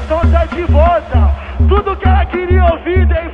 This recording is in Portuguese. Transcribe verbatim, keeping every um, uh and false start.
então tá de volta. Tudo que ela queria ouvir,